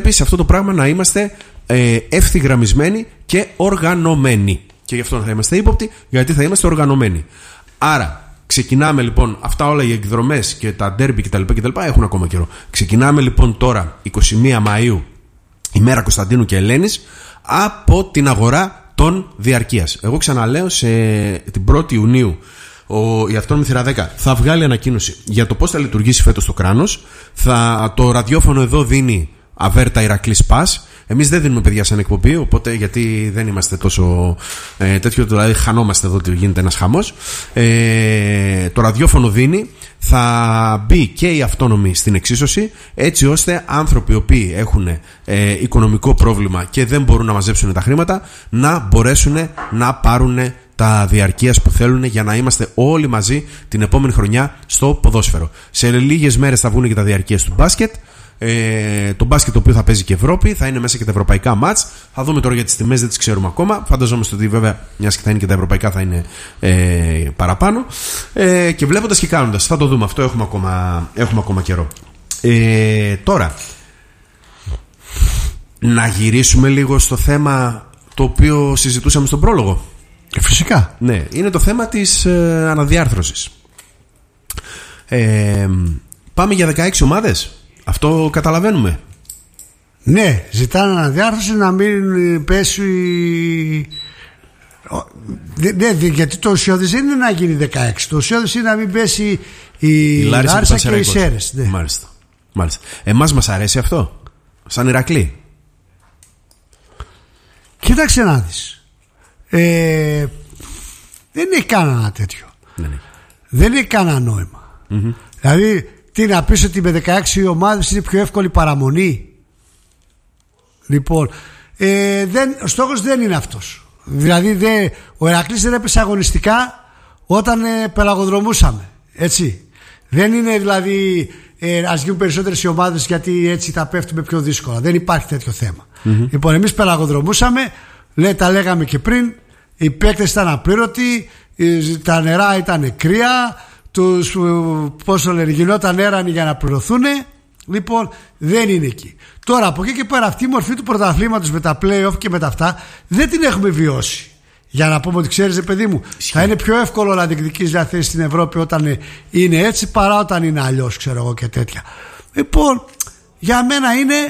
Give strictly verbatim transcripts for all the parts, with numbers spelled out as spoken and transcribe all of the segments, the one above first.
πρέπει σε αυτό το πράγμα να είμαστε ε, ευθυγραμμισμένοι και οργανωμένοι. Και γι' αυτό θα είμαστε ύποπτοι, γιατί θα είμαστε οργανωμένοι. Άρα, ξεκινάμε λοιπόν, αυτά όλα οι εκδρομές και τα ντέρμπι κτλ. κτλ. Έχουν ακόμα καιρό. Ξεκινάμε λοιπόν τώρα, εικοστή πρώτη Μαΐου, ημέρα Κωνσταντίνου και Ελένης, από την αγορά των διαρκείας. Εγώ ξαναλέω, σε την πρώτη Ιουνίου ο, η Αυτόνομη Θύρα δέκα θα βγάλει ανακοίνωση για το πώς θα λειτουργήσει φέτος το κράνος. Θα, το ραδιόφωνο εδώ δίνει Αβέρτα Ηρακλής Πας. Εμείς δεν δίνουμε παιδιά σαν εκπομπή, οπότε γιατί δεν είμαστε τόσο ε, τέτοιο, δηλαδή χανόμαστε εδώ ότι γίνεται ένας χαμός. Ε, το ραδιόφωνο δίνει, θα μπει και η Αυτόνομη στην εξίσωση, έτσι ώστε άνθρωποι οι οποίοι έχουν ε, οικονομικό πρόβλημα και δεν μπορούν να μαζέψουν τα χρήματα να μπορέσουν να πάρουν τα διαρκείας που θέλουν για να είμαστε όλοι μαζί την επόμενη χρονιά στο ποδόσφαιρο. Σε λίγες μέρες θα βγουν και τα διαρκείας του μπάσκετ. Ε, το μπάσκετ το οποίο θα παίζει και Ευρώπη, θα είναι μέσα και τα ευρωπαϊκά μάτς. Θα δούμε τώρα για τις τιμές, δεν τις ξέρουμε ακόμα. Φανταζόμαστε ότι βέβαια, μιας και θα είναι και τα ευρωπαϊκά, θα είναι ε, παραπάνω. Ε, και βλέποντας και κάνοντας, θα το δούμε αυτό. Έχουμε ακόμα, έχουμε ακόμα καιρό. Ε, τώρα, να γυρίσουμε λίγο στο θέμα το οποίο συζητούσαμε στον πρόλογο. Ε, φυσικά. Ναι, είναι το θέμα της ε, αναδιάρθρωσης. Ε, πάμε για δεκαέξι ομάδες. Αυτό καταλαβαίνουμε. Ναι, ζητάνε αναδιάρθρωση, να μην πέσει. Ναι, γιατί το ουσιώδης δεν είναι να γίνει δεκαέξι. Το ουσιώδης είναι να μην πέσει η, η Λάρισα και οι Σέρρες. Ναι. Μάλιστα. Μάλιστα. Εμάς μας αρέσει αυτό, σαν Ηρακλή. Κοίταξε να δεις. Ε, δεν έχει κανένα τέτοιο. Ναι, ναι. Δεν έχει κανένα νόημα. Mm-hmm. Δηλαδή, τι να πεις ότι με δεκαέξι ομάδες είναι πιο εύκολη παραμονή. Λοιπόν, ε, δεν, ο στόχος δεν είναι αυτός. Δηλαδή δε, ο Ηρακλής δεν έπεσε αγωνιστικά όταν ε, πελαγοδρομούσαμε. Έτσι. Δεν είναι δηλαδή ε, ας γίνουν περισσότερες οι ομάδες γιατί έτσι θα πέφτουμε πιο δύσκολα. Δεν υπάρχει τέτοιο θέμα. Mm-hmm. Λοιπόν, εμείς πελαγοδρομούσαμε, λέει, τα λέγαμε και πριν, οι παίκτες ήταν απλήρωτοι, τα νερά ήταν κρύα, τους, πόσο λένε, γινόταν έρανοι για να πληρωθούν. Λοιπόν, δεν είναι εκεί. Τώρα από εκεί και πέρα αυτή η μορφή του πρωταθλήματος με τα play-off και με τα αυτά δεν την έχουμε βιώσει. Για να πούμε ότι ξέρεις, παιδί μου, Σχε. θα είναι πιο εύκολο να διεκδικείς μια θέση στην Ευρώπη όταν είναι έτσι παρά όταν είναι αλλιώς, ξέρω εγώ, και τέτοια. Λοιπόν, για μένα είναι,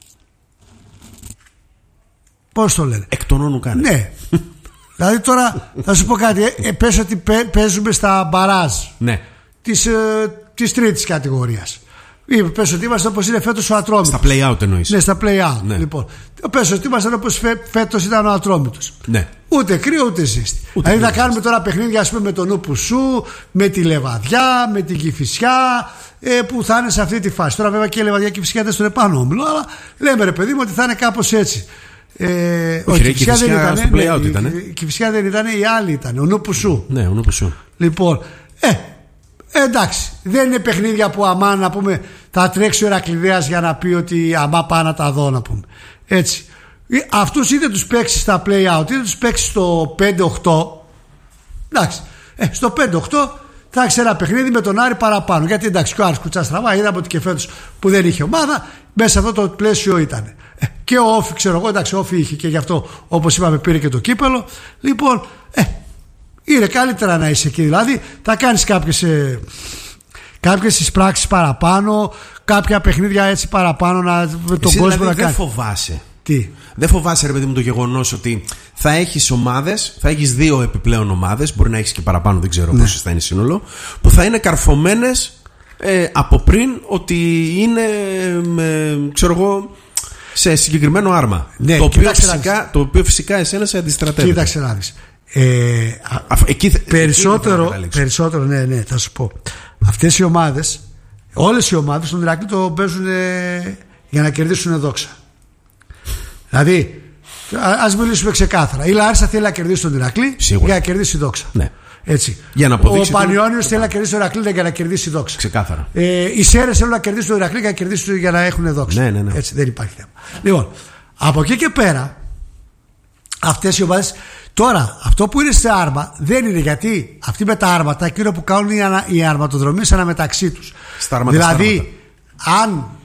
πώς το λένε, εκ των όνου κάνε. Ναι. Δηλαδή τώρα θα σου πω κάτι, ε, πες ότι παίζουμε στα μπαράζ, ναι, της, ε, της τρίτης κατηγορίας. Ή πες ότι είμαστε όπως είναι φέτος ο Ατρόμητος. Στα play-out εννοείς. Ναι, στα play-out. Ναι. Λοιπόν, πες ότι είμαστε όπως φέ, φέτος ήταν ο Ατρόμητος. Ναι. Ούτε κρύο ούτε ζέστη. Ούτε δηλαδή θα κάνουμε τώρα παιχνίδια, ας πούμε, με τον Ουπουσού, με τη Λεβαδιά, με την Κηφισιά, ε, που θα είναι σε αυτή τη φάση. Τώρα βέβαια και η Λεβαδιά και η Κηφισιά δεν στον επάνω όμιλο, αλλά λέμε, ρε παιδί μου, ότι θα είναι κάπως έτσι. Ε, όχι, η Κηφισιά δεν ήταν. Στο play-out ναι, ήταν. Η Κηφισιά δεν ήταν, η άλλη ήταν. Ο Νουπουσού. Ναι, ο Νουπουσού. Λοιπόν, ε, εντάξει, δεν είναι παιχνίδια που αμά να πούμε θα τρέξει ο Ηρακλειδέας για να πει ότι αμά πάω να τα δω, να πούμε. Έτσι. Αυτούς είτε τους παίξεις στα play-out είτε τους παίξεις στο πέντε οκτώ. Εντάξει. Ε, στο πέντε οκτώ θα έχεις ένα παιχνίδι με τον Άρη παραπάνω. Γιατί εντάξει, και ο Άρης κουτσά στραβά, είδαμε ότι και φέτος που δεν είχε ομάδα, μέσα σε αυτό το πλαίσιο ήταν. Ε, και ο Όφη, ξέρω εγώ, εντάξει, ο Όφη είχε και γι' αυτό, όπως είπαμε, πήρε και το κύπελο. Λοιπόν, ε, είναι καλύτερα να είσαι εκεί. Δηλαδή, θα κάνεις κάποιες, ε, κάποιες εισπράξεις παραπάνω, κάποια παιχνίδια έτσι παραπάνω να, με τον Εσύ, κόσμο δηλαδή, να δεν κάνει. Φοβάσαι. Τι? Δεν φοβάσαι, ρε παιδί μου, το γεγονός ότι θα έχεις ομάδες, θα έχεις δύο επιπλέον ομάδες, μπορεί να έχεις και παραπάνω, δεν ξέρω, ναι, πόσες θα είναι σύνολο, που θα είναι καρφωμένες ε, από πριν ότι είναι, ε, ξέρω εγώ, σε συγκεκριμένο άρμα. Ναι, το, οποίο φυσικά, το οποίο φυσικά εσένα σε αντιστρατεύει. Κοίταξε να δεις. Ε, Α, εκεί, περισσότερο, εκεί περισσότερο, ναι, ναι, θα σου πω. Αυτές οι ομάδες, όλες οι ομάδες στον Ηρακλή το παίζουν ε, για να κερδίσουν δόξα. Δηλαδή, ας μιλήσουμε ξεκάθαρα. Η Λάρισα θέλει να κερδίσει τον Ηρακλή για να κερδίσει δόξα. Ναι. Έτσι. Για να ο Πανιώνιος τον... θέλει να κερδίσει τον Ηρακλή για να κερδίσει δόξα. Ξεκάθαρα. Ε, οι Σέρρες θέλουν να κερδίσουν τον Ηρακλή για να κερδίσουν για να έχουν δόξα. Ναι, ναι, ναι. Έτσι, δεν υπάρχει θέμα. Λοιπόν, από εκεί και πέρα, αυτές οι ομάδες. Τώρα, αυτό που είναι σε άρμα δεν είναι, γιατί αυτοί με τα άρματα, εκείνο που κάνουν οι, ανα, οι αρματοδρομίες αναμεταξύ τους. Στα άρματα, δηλαδή, αν